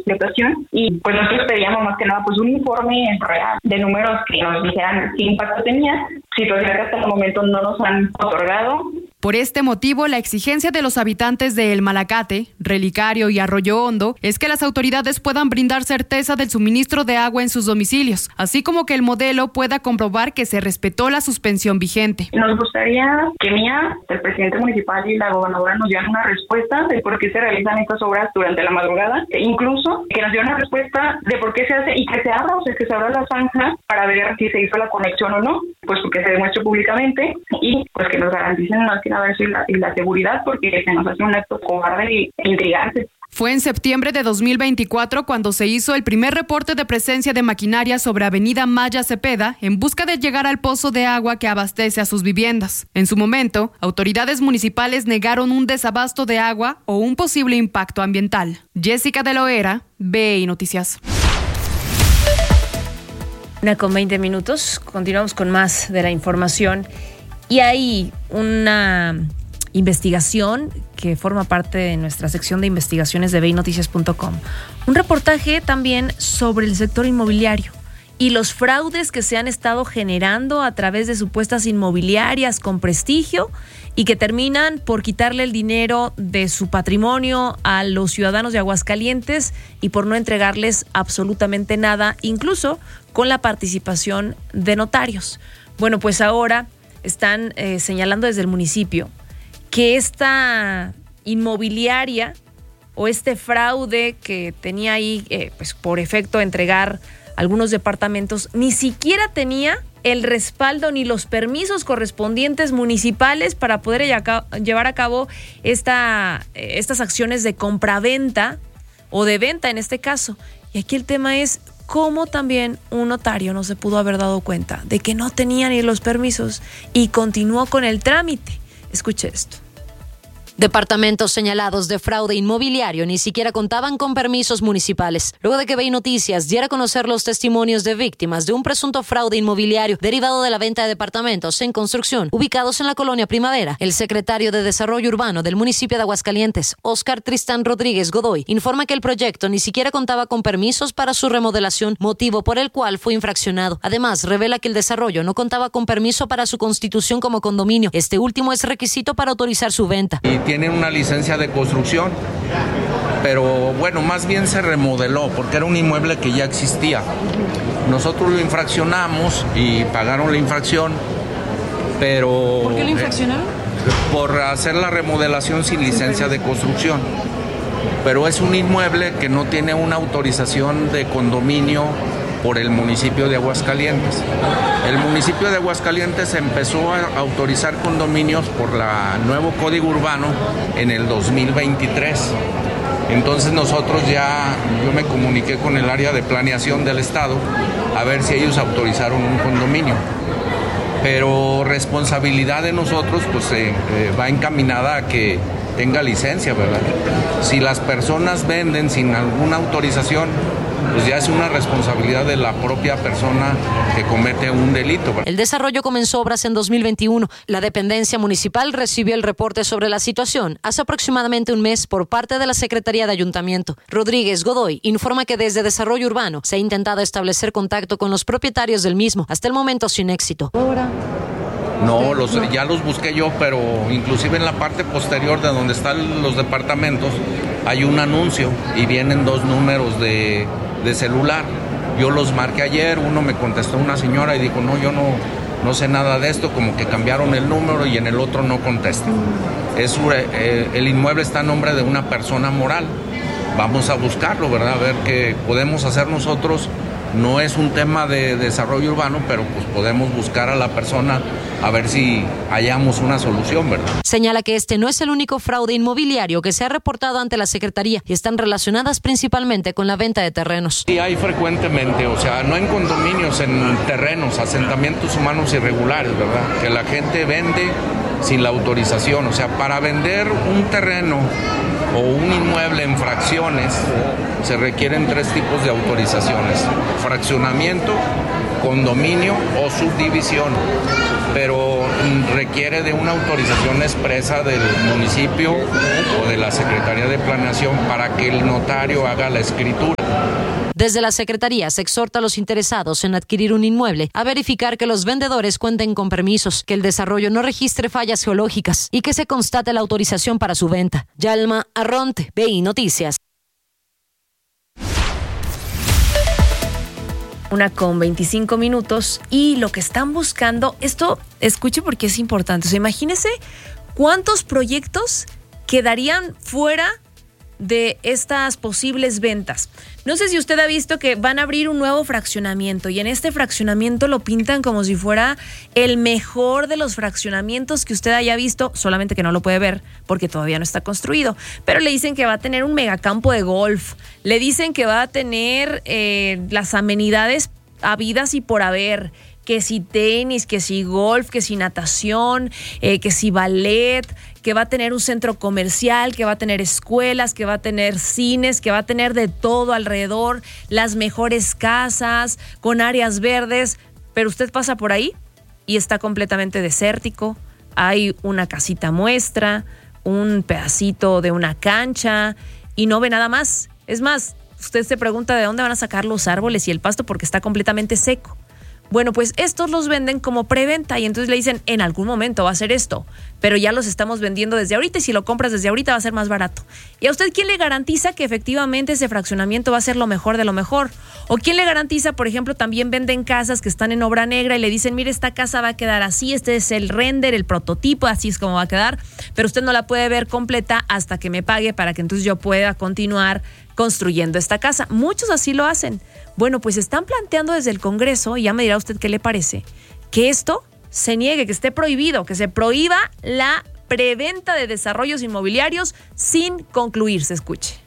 explotación, y pues nosotros pedíamos más que nada pues un informe real de números que nos dijeran qué impacto tenía, situación que hasta el momento no nos han otorgado. Por este motivo, la exigencia de los habitantes de El Malacate, Relicario y Arroyo Hondo es que las autoridades puedan brindar certeza del suministro de agua en sus domicilios, así como que el modelo pueda comprobar que se respetó la suspensión vigente. Nos gustaría que Mía, el presidente municipal y la gobernadora nos dieran una respuesta de por qué se realizan estas obras durante la madrugada, e incluso que nos dieran una respuesta de por qué se hace y que se abra, que se abra la zanja para ver si se hizo la conexión o no, pues porque se demuestre públicamente y pues que nos garanticen más que nada eso y la seguridad, porque se nos hace un acto cobarde e intrigante. Fue en septiembre de 2024 cuando se hizo el primer reporte de presencia de maquinaria sobre Avenida Maya Cepeda en busca de llegar al pozo de agua que abastece a sus viviendas. En su momento, autoridades municipales negaron un desabasto de agua o un posible impacto ambiental. Jessica de Loera, BI Noticias. 1:20. Continuamos con más de la información. Y hay una investigación que forma parte de nuestra sección de investigaciones de beinoticias.com. Un reportaje también sobre el sector inmobiliario y los fraudes que se han estado generando a través de supuestas inmobiliarias con prestigio y que terminan por quitarle el dinero de su patrimonio a los ciudadanos de Aguascalientes y por no entregarles absolutamente nada, incluso con la participación de notarios. Bueno, pues ahora están señalando desde el municipio que esta inmobiliaria o este fraude que tenía ahí pues por efecto entregar algunos departamentos ni siquiera tenía el respaldo ni los permisos correspondientes municipales para poder llevar a cabo estas acciones de compraventa o de venta en este caso. Y aquí el tema es cómo también un notario no se pudo haber dado cuenta de que no tenía ni los permisos y continuó con el trámite. Escuche esto. Departamentos señalados de fraude inmobiliario ni siquiera contaban con permisos municipales. Luego de que BI Noticias diera a conocer los testimonios de víctimas de un presunto fraude inmobiliario derivado de la venta de departamentos en construcción ubicados en la colonia Primavera, el secretario de Desarrollo Urbano del municipio de Aguascalientes, Óscar Tristán Rodríguez Godoy, informa que el proyecto ni siquiera contaba con permisos para su remodelación, motivo por el cual fue infraccionado. Además, revela que el desarrollo no contaba con permiso para su constitución como condominio. Este último es requisito para autorizar su venta. Tienen una licencia de construcción, pero bueno, más bien se remodeló porque era un inmueble que ya existía. Nosotros lo infraccionamos y pagaron la infracción, pero... ¿Por qué lo infraccionaron? Por hacer la remodelación sin licencia de construcción. Pero es un inmueble que no tiene una autorización de condominio por el municipio de Aguascalientes. El municipio de Aguascalientes empezó a autorizar condominios por el nuevo Código Urbano en el 2023. Entonces yo me comuniqué con el área de planeación del Estado a ver si ellos autorizaron un condominio. Pero responsabilidad de nosotros pues va encaminada a que tenga licencia, ¿verdad? Si las personas venden sin alguna autorización, pues ya es una responsabilidad de la propia persona que comete un delito. El desarrollo comenzó obras en 2021. La dependencia municipal recibió el reporte sobre la situación hace aproximadamente un mes por parte de la Secretaría de Ayuntamiento. Rodríguez Godoy informa que desde Desarrollo Urbano se ha intentado establecer contacto con los propietarios del mismo, hasta el momento sin éxito. No, ya los busqué yo, pero inclusive en la parte posterior de donde están los departamentos hay un anuncio y vienen 2 números de celular. Yo los marqué ayer, uno me contestó una señora y dijo, no, yo no sé nada de esto, como que cambiaron el número y en el otro no contesta. El inmueble está a nombre de una persona moral. Vamos a buscarlo, ¿verdad? A ver qué podemos hacer nosotros. No es un tema de desarrollo urbano, pero pues podemos buscar a la persona a ver si hallamos una solución, ¿verdad? Señala que este no es el único fraude inmobiliario que se ha reportado ante la Secretaría y están relacionadas principalmente con la venta de terrenos. Sí, hay frecuentemente, o sea, no en condominios, en terrenos, asentamientos humanos irregulares, ¿verdad? Que la gente vende sin la autorización, o sea, para vender un terreno o un inmueble en fracciones se requieren 3 tipos de autorizaciones: fraccionamiento, condominio o subdivisión, pero requiere de una autorización expresa del municipio o de la Secretaría de Planeación para que el notario haga la escritura. Desde la Secretaría se exhorta a los interesados en adquirir un inmueble a verificar que los vendedores cuenten con permisos, que el desarrollo no registre fallas geológicas y que se constate la autorización para su venta. Yalma Arronte, BI Noticias. 1:25 y lo que están buscando, esto escuche porque es importante, o sea, imagínese cuántos proyectos quedarían fuera de estas posibles ventas. No sé si usted ha visto que van a abrir un nuevo fraccionamiento y en este fraccionamiento lo pintan como si fuera el mejor de los fraccionamientos que usted haya visto, solamente que no lo puede ver porque todavía no está construido, pero le dicen que va a tener un megacampo de golf, le dicen que va a tener las amenidades habidas y por haber, que si tenis, que si golf, que si natación, que si ballet, que va a tener un centro comercial, que va a tener escuelas, que va a tener cines, que va a tener de todo alrededor, las mejores casas, con áreas verdes, pero usted pasa por ahí y está completamente desértico, hay una casita muestra, un pedacito de una cancha y no ve nada más. Es más, usted se pregunta de dónde van a sacar los árboles y el pasto porque está completamente seco. Bueno, pues estos los venden como preventa y entonces le dicen, en algún momento va a ser esto, pero ya los estamos vendiendo desde ahorita y si lo compras desde ahorita va a ser más barato. ¿Y a usted quién le garantiza que efectivamente ese fraccionamiento va a ser lo mejor de lo mejor? ¿O quién le garantiza, por ejemplo, también venden casas que están en obra negra y le dicen, mire, esta casa va a quedar así, este es el render, el prototipo, así es como va a quedar, pero usted no la puede ver completa hasta que me pague para que entonces yo pueda continuar construyendo esta casa? Muchos así lo hacen. Bueno, pues están planteando desde el Congreso, y ya me dirá usted qué le parece, que esto se niegue, que esté prohibido, que se prohíba la preventa de desarrollos inmobiliarios sin concluirse. Escuche.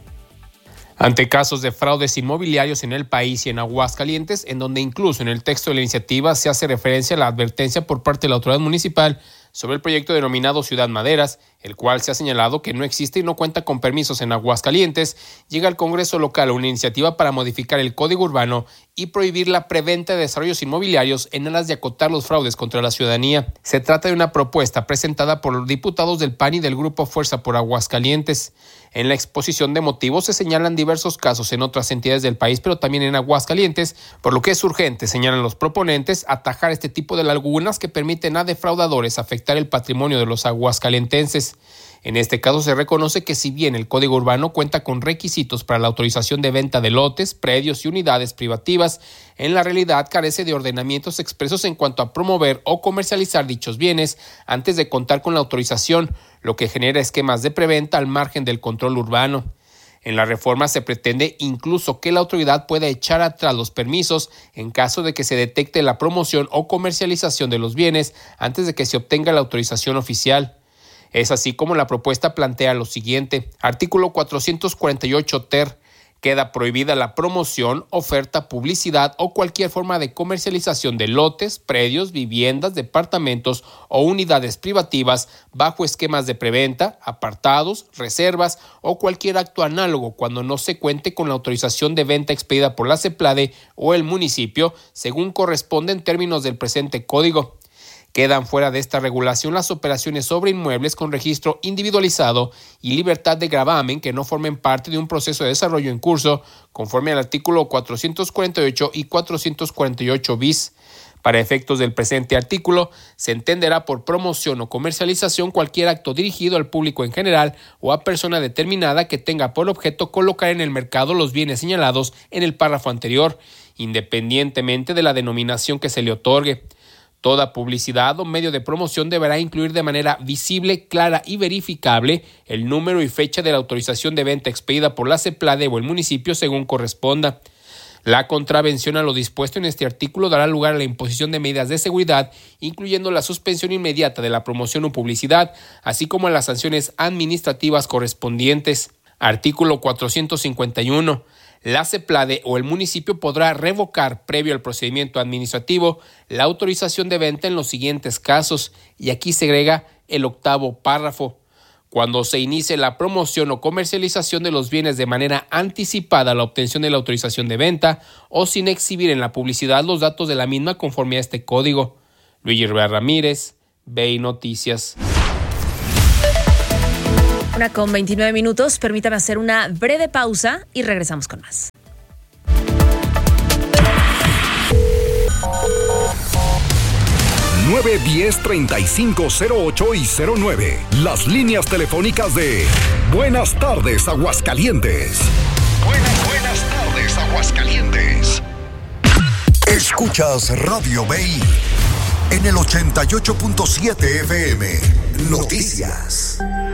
Ante casos de fraudes inmobiliarios en el país y en Aguascalientes, en donde incluso en el texto de la iniciativa se hace referencia a la advertencia por parte de la autoridad municipal sobre el proyecto denominado Ciudad Maderas, el cual se ha señalado que no existe y no cuenta con permisos en Aguascalientes, llega al Congreso local una iniciativa para modificar el Código Urbano y prohibir la preventa de desarrollos inmobiliarios en aras de acotar los fraudes contra la ciudadanía. Se trata de una propuesta presentada por los diputados del PAN y del Grupo Fuerza por Aguascalientes. En la exposición de motivos se señalan diversos casos en otras entidades del país, pero también en Aguascalientes, por lo que es urgente, señalan los proponentes, atajar este tipo de lagunas que permiten a defraudadores afectar el patrimonio de los aguascalentenses. En este caso se reconoce que si bien el Código Urbano cuenta con requisitos para la autorización de venta de lotes, predios y unidades privativas, en la realidad carece de ordenamientos expresos en cuanto a promover o comercializar dichos bienes antes de contar con la autorización, lo que genera esquemas de preventa al margen del control urbano. En la reforma se pretende incluso que la autoridad pueda echar atrás los permisos en caso de que se detecte la promoción o comercialización de los bienes antes de que se obtenga la autorización oficial. Es así como la propuesta plantea lo siguiente. Artículo 448 ter. Queda prohibida la promoción, oferta, publicidad o cualquier forma de comercialización de lotes, predios, viviendas, departamentos o unidades privativas bajo esquemas de preventa, apartados, reservas o cualquier acto análogo cuando no se cuente con la autorización de venta expedida por la CEPLADE o el municipio, según corresponde en términos del presente código. Quedan fuera de esta regulación las operaciones sobre inmuebles con registro individualizado y libertad de gravamen que no formen parte de un proceso de desarrollo en curso, conforme al artículo 448 y 448 bis. Para efectos del presente artículo, se entenderá por promoción o comercialización cualquier acto dirigido al público en general o a persona determinada que tenga por objeto colocar en el mercado los bienes señalados en el párrafo anterior, independientemente de la denominación que se le otorgue. Toda publicidad o medio de promoción deberá incluir de manera visible, clara y verificable el número y fecha de la autorización de venta expedida por la CEPLADE o el municipio según corresponda. La contravención a lo dispuesto en este artículo dará lugar a la imposición de medidas de seguridad, incluyendo la suspensión inmediata de la promoción o publicidad, así como a las sanciones administrativas correspondientes. Artículo 451. La CEPLADE o el municipio podrá revocar, previo al procedimiento administrativo, la autorización de venta en los siguientes casos, y aquí se agrega el octavo párrafo. Cuando se inicie la promoción o comercialización de los bienes de manera anticipada a la obtención de la autorización de venta o sin exhibir en la publicidad los datos de la misma conforme a este código. Luigi Rivera Ramírez, BI Noticias. 1:29, permítame hacer una breve pausa y regresamos con más. 809-1035-08 y 09. Las líneas telefónicas de Buenas tardes, Aguascalientes. Buenas tardes, Aguascalientes. Escuchas Radio BI en el 88.7 FM. Noticias.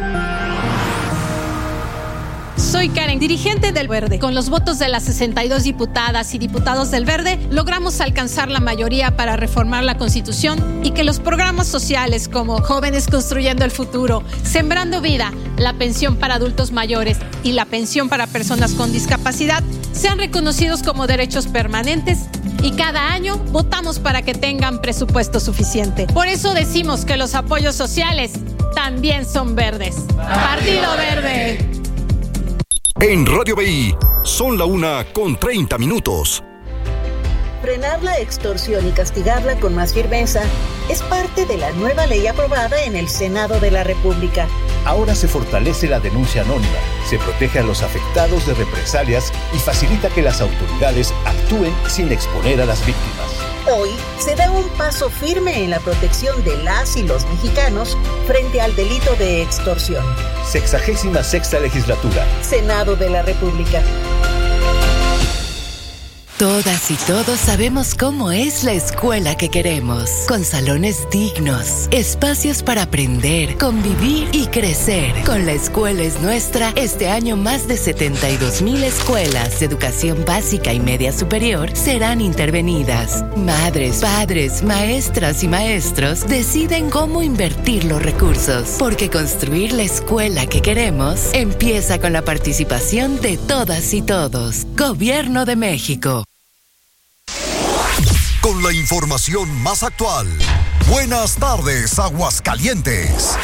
Soy Karen, dirigente del Verde. Con los votos de las 62 diputadas y diputados del Verde, logramos alcanzar la mayoría para reformar la Constitución y que los programas sociales como Jóvenes Construyendo el Futuro, Sembrando Vida, la pensión para adultos mayores y la pensión para personas con discapacidad sean reconocidos como derechos permanentes y cada año votamos para que tengan presupuesto suficiente. Por eso decimos que los apoyos sociales también son verdes. Partido Verde. En Radio BI son la 1:30. Frenar la extorsión y castigarla con más firmeza es parte de la nueva ley aprobada en el Senado de la República. Ahora se fortalece la denuncia anónima, se protege a los afectados de represalias y facilita que las autoridades actúen sin exponer a las víctimas. Hoy se da un paso firme en la protección de las y los mexicanos frente al delito de extorsión. 66ª legislatura. Senado de la República. Todas y todos sabemos cómo es la escuela que queremos, con salones dignos, espacios para aprender, convivir y crecer. Con La Escuela es Nuestra, este año más de 72,000 escuelas de educación básica y media superior serán intervenidas. Madres, padres, maestras y maestros deciden cómo invertir los recursos, porque construir la escuela que queremos empieza con la participación de todas y todos. Gobierno de México. Con la información más actual. Buenas tardes, Aguascalientes.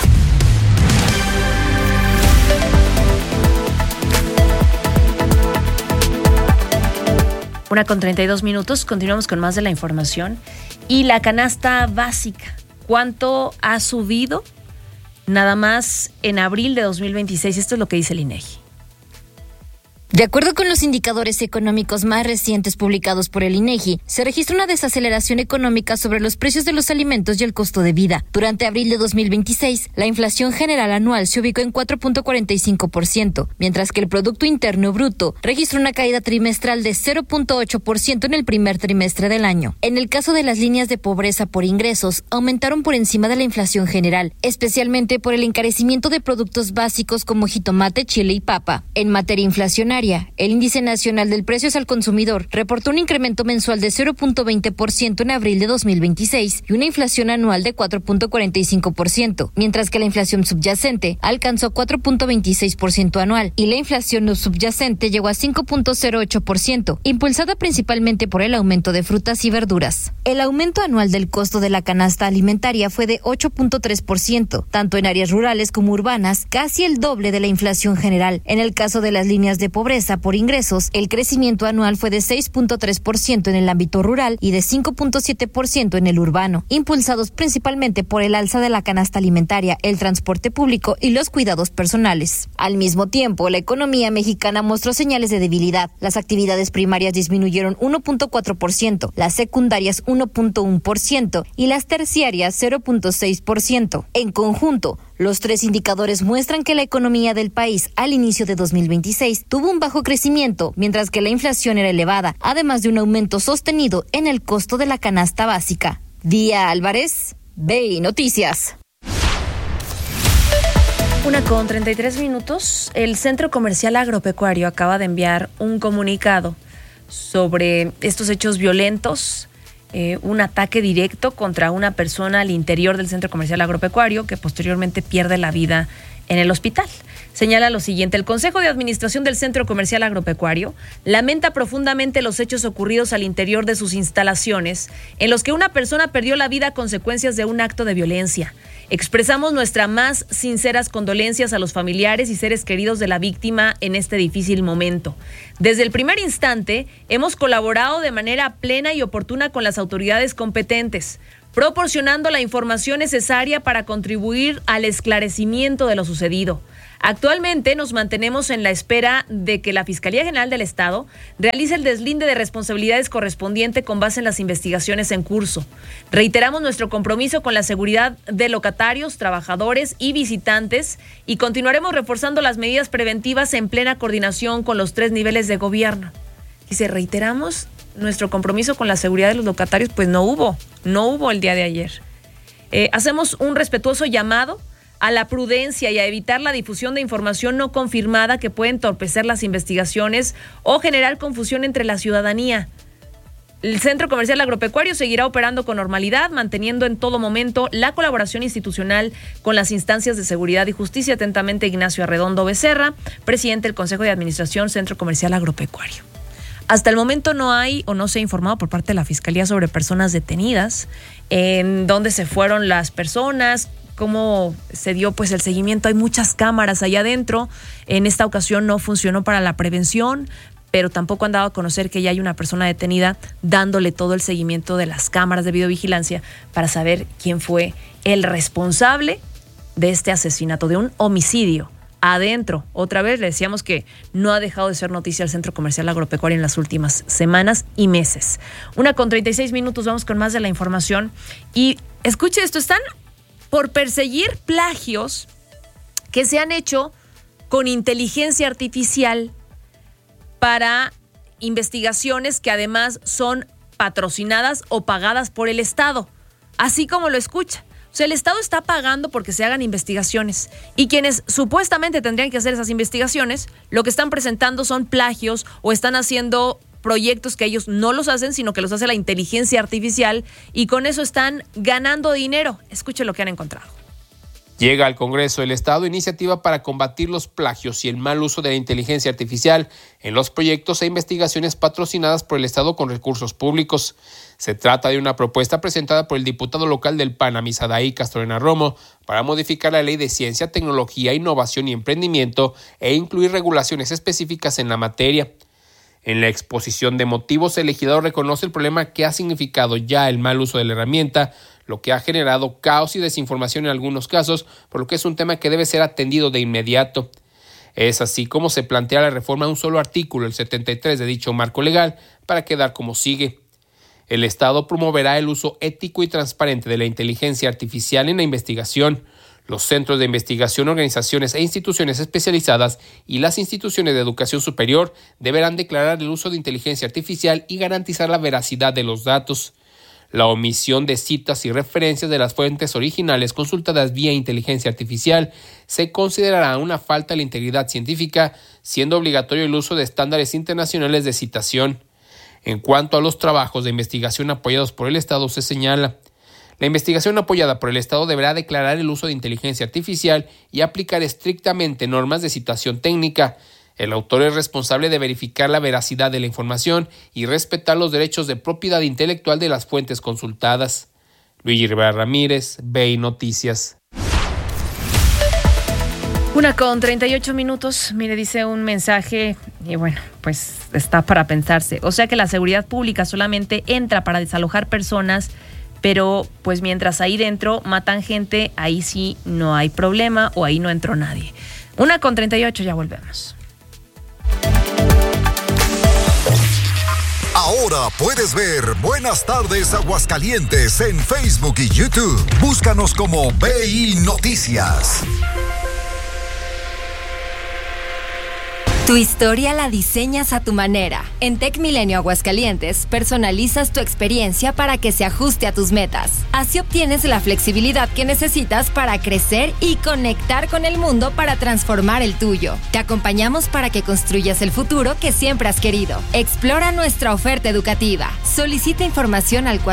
1:32. Continuamos con más de la información. Y la canasta básica, ¿cuánto ha subido? Nada más en abril de 2026. Esto es lo que dice el INEGI. De acuerdo con los indicadores económicos más recientes publicados por el INEGI, se registra una desaceleración económica sobre los precios de los alimentos y el costo de vida. Durante abril de 2026, la inflación general anual se ubicó en 4.45%, mientras que el Producto Interno Bruto registró una caída trimestral de 0.8% en el primer trimestre del año. En el caso de las líneas de pobreza por ingresos, aumentaron por encima de la inflación general, especialmente por el encarecimiento de productos básicos como jitomate, chile y papa. En materia inflacionaria, el Índice Nacional del Precios al Consumidor reportó un incremento mensual de 0.20% en abril de 2026 y una inflación anual de 4.45%, mientras que la inflación subyacente alcanzó 4.26% anual y la inflación no subyacente llegó a 5.08%, impulsada principalmente por el aumento de frutas y verduras. El aumento anual del costo de la canasta alimentaria fue de 8.3%, tanto en áreas rurales como urbanas, casi el doble de la inflación general. En el caso de las líneas de pobreza por ingresos, el crecimiento anual fue de 6.3% en el ámbito rural y de 5.7% en el urbano, impulsados principalmente por el alza de la canasta alimentaria, el transporte público y los cuidados personales. Al mismo tiempo, la economía mexicana mostró señales de debilidad. Las actividades primarias disminuyeron 1.4%, las secundarias 1.1% y las terciarias 0.6%. En conjunto, los tres indicadores muestran que la economía del país al inicio de 2026 tuvo un bajo crecimiento, mientras que la inflación era elevada, además de un aumento sostenido en el costo de la canasta básica. Día Álvarez, BI Noticias. 1:33. El Centro Comercial Agropecuario acaba de enviar un comunicado sobre estos hechos violentos, un ataque directo contra una persona al interior del Centro Comercial Agropecuario que posteriormente pierde la vida en el hospital. Señala lo siguiente: el Consejo de Administración del Centro Comercial Agropecuario lamenta profundamente los hechos ocurridos al interior de sus instalaciones en los que una persona perdió la vida a consecuencias de un acto de violencia. Expresamos nuestras más sinceras condolencias a los familiares y seres queridos de la víctima en este difícil momento. Desde el primer instante hemos colaborado de manera plena y oportuna con las autoridades competentes, proporcionando la información necesaria para contribuir al esclarecimiento de lo sucedido. Actualmente nos mantenemos en la espera de que la Fiscalía General del Estado realice el deslinde de responsabilidades correspondiente con base en las investigaciones en curso. Reiteramos nuestro compromiso con la seguridad de locatarios, trabajadores y visitantes y continuaremos reforzando las medidas preventivas en plena coordinación con los 3 niveles de gobierno. Dice, reiteramos nuestro compromiso con la seguridad de los locatarios, pues no hubo el día de ayer. Hacemos un respetuoso llamado a la prudencia y a evitar la difusión de información no confirmada que puede entorpecer las investigaciones o generar confusión entre la ciudadanía. El Centro Comercial Agropecuario seguirá operando con normalidad, manteniendo en todo momento la colaboración institucional con las instancias de seguridad y justicia. Atentamente, Ignacio Arredondo Becerra, presidente del Consejo de Administración Centro Comercial Agropecuario. Hasta el momento no hay o no se ha informado por parte de la Fiscalía sobre personas detenidas, en dónde se fueron las personas, cómo se dio pues el seguimiento. Hay muchas cámaras allá adentro. En esta ocasión no funcionó para la prevención, pero tampoco han dado a conocer que ya hay una persona detenida dándole todo el seguimiento de las cámaras de videovigilancia para saber quién fue el responsable de este asesinato, de un homicidio adentro. Otra vez le decíamos que no ha dejado de ser noticia el Centro Comercial Agropecuario en las últimas semanas y meses. 1:36, vamos con más de la información. Y escuche esto, están por perseguir plagios que se han hecho con inteligencia artificial para investigaciones que además son patrocinadas o pagadas por el Estado, así como lo escucha. O sea, el Estado está pagando porque se hagan investigaciones y quienes supuestamente tendrían que hacer esas investigaciones, lo que están presentando son plagios o están haciendo proyectos que ellos no los hacen, sino que los hace la inteligencia artificial y con eso están ganando dinero. Escuche lo que han encontrado. Llega al Congreso del Estado iniciativa para combatir los plagios y el mal uso de la inteligencia artificial en los proyectos e investigaciones patrocinadas por el Estado con recursos públicos. Se trata de una propuesta presentada por el diputado local del PAN, Amisadaí Castorena Romo, para modificar la Ley de Ciencia, Tecnología, Innovación y Emprendimiento e incluir regulaciones específicas en la materia. En la exposición de motivos, el legislador reconoce el problema que ha significado ya el mal uso de la herramienta, lo que ha generado caos y desinformación en algunos casos, por lo que es un tema que debe ser atendido de inmediato. Es así como se plantea la reforma a un solo artículo, el 73 de dicho marco legal, para quedar como sigue. El Estado promoverá el uso ético y transparente de la inteligencia artificial en la investigación. Los centros de investigación, organizaciones e instituciones especializadas y las instituciones de educación superior deberán declarar el uso de inteligencia artificial y garantizar la veracidad de los datos. La omisión de citas y referencias de las fuentes originales consultadas vía inteligencia artificial se considerará una falta a la integridad científica, siendo obligatorio el uso de estándares internacionales de citación. En cuanto a los trabajos de investigación apoyados por el Estado, se señala: la investigación apoyada por el Estado deberá declarar el uso de inteligencia artificial y aplicar estrictamente normas de citación técnica. El autor es responsable de verificar la veracidad de la información y respetar los derechos de propiedad intelectual de las fuentes consultadas. Luigi Rivera Ramírez, BI Noticias. 1:38. Mire, dice un mensaje y bueno, pues está para pensarse. O sea que la seguridad pública solamente entra para desalojar personas, pero pues mientras ahí dentro matan gente, ahí sí no hay problema o ahí no entró nadie. 1:38, ya volvemos. Ahora puedes ver Buenas Tardes Aguascalientes en Facebook y YouTube. Búscanos como BI Noticias. Tu historia la diseñas a tu manera. En Tech Milenio Aguascalientes, personalizas tu experiencia para que se ajuste a tus metas. Así obtienes la flexibilidad que necesitas para crecer y conectar con el mundo para transformar el tuyo. Te acompañamos para que construyas el futuro que siempre has querido. Explora nuestra oferta educativa. Solicita información al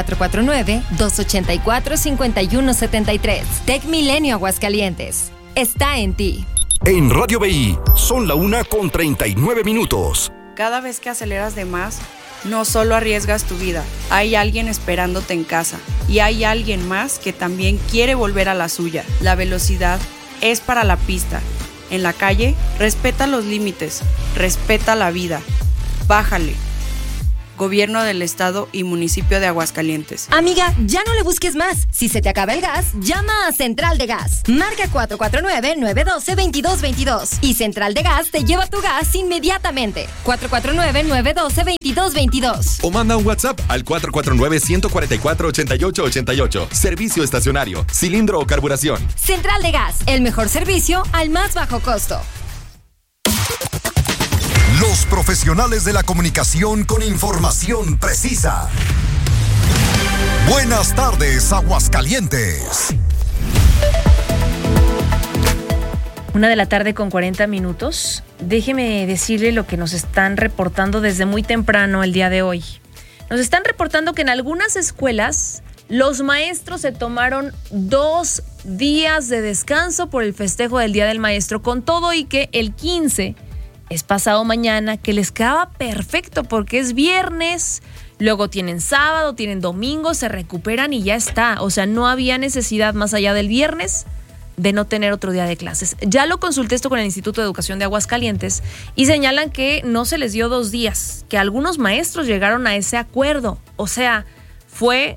449-284-5173. Tech Milenio Aguascalientes. Está en ti. En Radio BI son la 1:39. Cada vez que aceleras de más, no solo arriesgas tu vida, hay alguien esperándote en casa y hay alguien más que también quiere volver a la suya. La velocidad es para la pista. En la calle, respeta los límites, respeta la vida. Bájale. Gobierno del Estado y Municipio de Aguascalientes. Amiga, ya no le busques más. Si se te acaba el gas, llama a Central de Gas. Marca 449-912-2222 y Central de Gas te lleva tu gas inmediatamente. 449-912-2222. O manda un WhatsApp al 449-144-8888. Servicio estacionario, cilindro o carburación. Central de Gas, el mejor servicio al más bajo costo. Los profesionales de la comunicación con información precisa. Buenas tardes, Aguascalientes. 1:40 p.m. Déjeme decirle lo que nos están reportando desde muy temprano el día de hoy. Nos están reportando que en algunas escuelas los maestros se tomaron 2 días de descanso por el festejo del Día del Maestro, con todo y que el 15 es pasado mañana, que les quedaba perfecto porque es viernes, luego tienen sábado, tienen domingo, se recuperan y ya está. O sea, no había necesidad más allá del viernes de no tener otro día de clases. Ya lo consulté esto con el Instituto de Educación de Aguascalientes y señalan que no se les dio 2 días, que algunos maestros llegaron a ese acuerdo. O sea, fue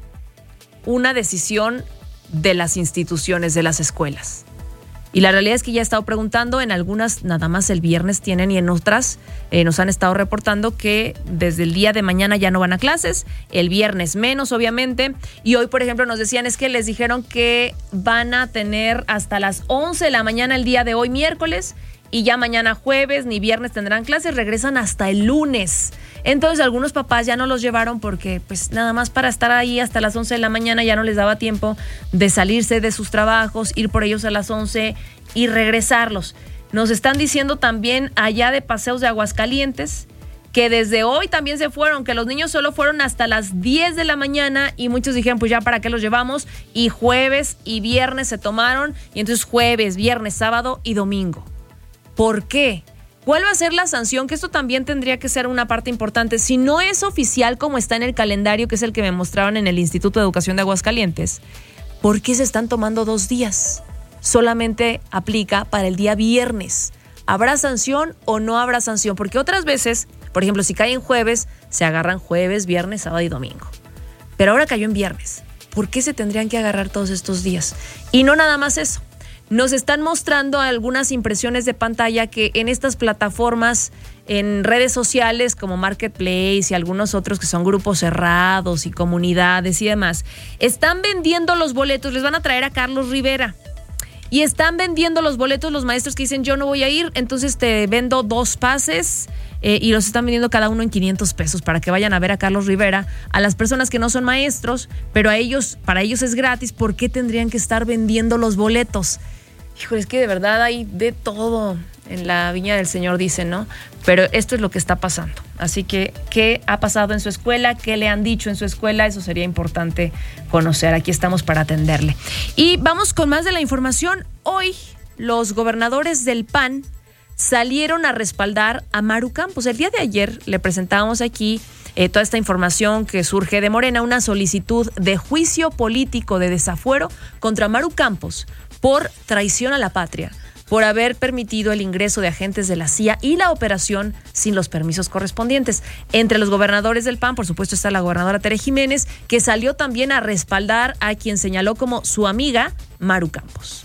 una decisión de las instituciones, de las escuelas. Y la realidad es que ya he estado preguntando, en algunas nada más el viernes tienen y en otras nos han estado reportando que desde el día de mañana ya no van a clases, el viernes menos obviamente, y hoy por ejemplo nos decían es que les dijeron que van a tener hasta las 11 de la mañana el día de hoy miércoles y ya mañana jueves ni viernes tendrán clases, regresan hasta el lunes. Entonces algunos papás ya no los llevaron porque pues nada más para estar ahí hasta las 11 de la mañana ya no les daba tiempo de salirse de sus trabajos, ir por ellos a las 11 y regresarlos. Nos están diciendo también allá de Paseos de Aguascalientes que desde hoy también se fueron, que los niños solo fueron hasta las 10 de la mañana y muchos dijeron pues ya para qué los llevamos, y jueves y viernes se tomaron y entonces jueves, viernes, sábado y domingo. ¿Por qué? ¿Cuál va a ser la sanción? Que esto también tendría que ser una parte importante. Si no es oficial como está en el calendario, que es el que me mostraron en el Instituto de Educación de Aguascalientes, ¿por qué se están tomando 2 días? Solamente aplica para el día viernes. ¿Habrá sanción o no habrá sanción? Porque otras veces, por ejemplo, si cae en jueves, se agarran jueves, viernes, sábado y domingo. Pero ahora cayó en viernes. ¿Por qué se tendrían que agarrar todos estos días? Y no nada más eso. Nos están mostrando algunas impresiones de pantalla que en estas plataformas, en redes sociales como Marketplace y algunos otros que son grupos cerrados y comunidades y demás, están vendiendo los boletos, les van a traer a Carlos Rivera. Y están vendiendo los boletos los maestros que dicen yo no voy a ir, entonces te vendo 2 pases y los están vendiendo cada uno en 500 pesos para que vayan a ver a Carlos Rivera. A las personas que no son maestros, pero para ellos es gratis, ¿por qué tendrían que estar vendiendo los boletos? Híjole, es que de verdad hay de todo en la viña del Señor, dicen, ¿no? Pero esto es lo que está pasando. Así que, ¿qué ha pasado en su escuela? ¿Qué le han dicho en su escuela? Eso sería importante conocer. Aquí estamos para atenderle. Y vamos con más de la información. Hoy, los gobernadores del PAN salieron a respaldar a Maru Campos. El día de ayer le presentábamos aquí toda esta información que surge de Morena, una solicitud de juicio político de desafuero contra Maru Campos por traición a la patria, por haber permitido el ingreso de agentes de la CIA y la operación sin los permisos correspondientes. Entre los gobernadores del PAN, por supuesto, está la gobernadora Tere Jiménez, que salió también a respaldar a quien señaló como su amiga Maru Campos.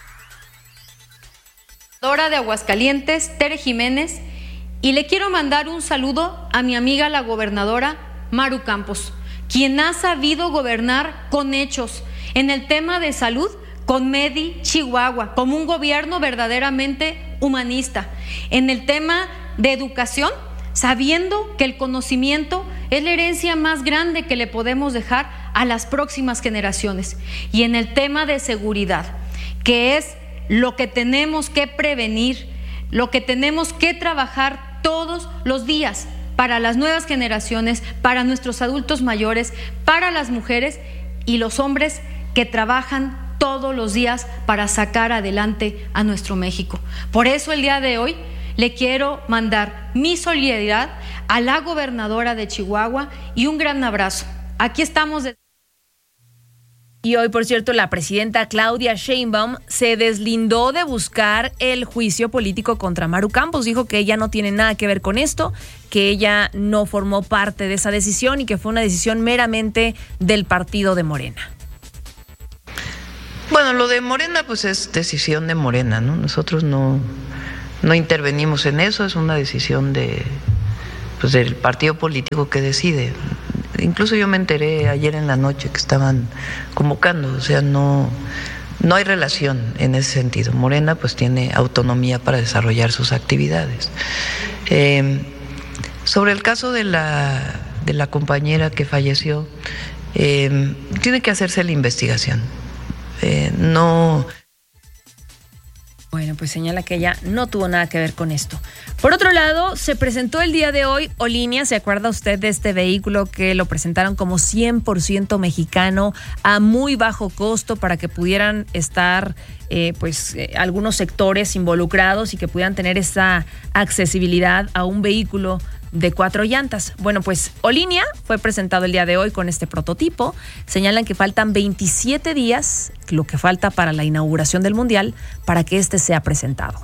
De Aguascalientes, Tere Jiménez, y le quiero mandar un saludo a mi amiga la gobernadora Maru Campos, quien ha sabido gobernar con hechos en el tema de salud, con Medi Chihuahua, como un gobierno verdaderamente humanista. En el tema de educación, sabiendo que el conocimiento es la herencia más grande que le podemos dejar a las próximas generaciones. Y en el tema de seguridad, que es lo que tenemos que prevenir, lo que tenemos que trabajar todos los días para las nuevas generaciones, para nuestros adultos mayores, para las mujeres y los hombres que trabajan todos los días para sacar adelante a nuestro México. Por eso el día de hoy le quiero mandar mi solidaridad a la gobernadora de Chihuahua y un gran abrazo. Aquí estamos. Y hoy, por cierto, la presidenta Claudia Sheinbaum se deslindó de buscar el juicio político contra Maru Campos. Dijo que ella no tiene nada que ver con esto, que ella no formó parte de esa decisión y que fue una decisión meramente del partido de Morena. Bueno, lo de Morena pues es decisión de Morena, ¿no? Nosotros no intervenimos en eso, es una decisión del partido político que decide. Incluso yo me enteré ayer en la noche que estaban convocando, o sea, no hay relación en ese sentido. Morena pues tiene autonomía para desarrollar sus actividades. Sobre el caso de la compañera que falleció, tiene que hacerse la investigación. Bueno, pues señala que ella no tuvo nada que ver con esto. Por otro lado, se presentó el día de hoy Olinia. ¿Se acuerda usted de este vehículo que lo presentaron como 100% mexicano a muy bajo costo para que pudieran estar algunos sectores involucrados y que pudieran tener esa accesibilidad a un vehículo de 4 llantas? Bueno, pues Olinia fue presentado el día de hoy con este prototipo. Señalan que faltan 27 días, lo que falta para la inauguración del Mundial, para que este sea presentado.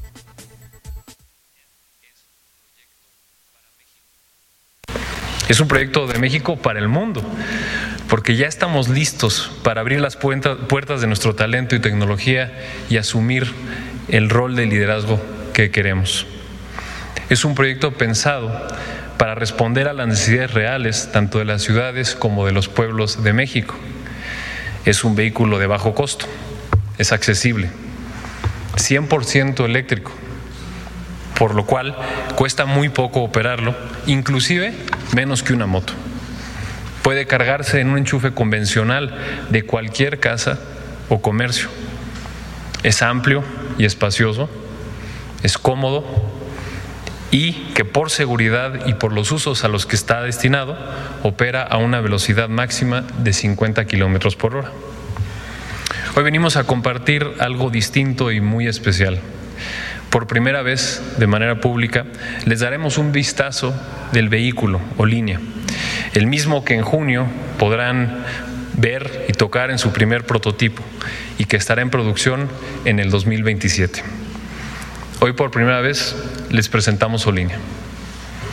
Es un proyecto de México para el mundo, porque ya estamos listos para abrir las puertas de nuestro talento y tecnología y asumir el rol de liderazgo que queremos. Es un proyecto pensado para responder a las necesidades reales, tanto de las ciudades como de los pueblos de México. Es un vehículo de bajo costo, es accesible, 100% eléctrico, por lo cual cuesta muy poco operarlo, inclusive menos que una moto. Puede cargarse en un enchufe convencional de cualquier casa o comercio. Es amplio y espacioso, es cómodo y que por seguridad y por los usos a los que está destinado, opera a una velocidad máxima de 50 kilómetros por hora. Hoy venimos a compartir algo distinto y muy especial. Por primera vez, de manera pública, les daremos un vistazo del vehículo Olinia, el mismo que en junio podrán ver y tocar en su primer prototipo y que estará en producción en el 2027. Hoy por primera vez les presentamos Olinia.